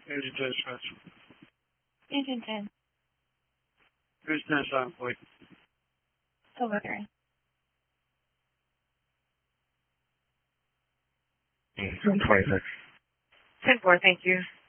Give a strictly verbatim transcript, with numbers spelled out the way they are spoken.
Engine ten dispatch. Engine ten. Here's ten seven, please. Delivery. twenty-six. ten four, thank you.